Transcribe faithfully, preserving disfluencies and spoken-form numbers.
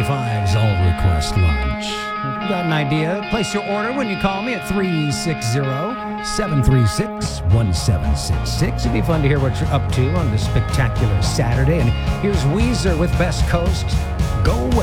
five's All Request Lunch. If you got an idea, place your order when you call me at three six zero, seven three six, one seven six six. It'd be fun to hear what you're up to on this spectacular Saturday. And here's Weezer with Best Coast. Go away.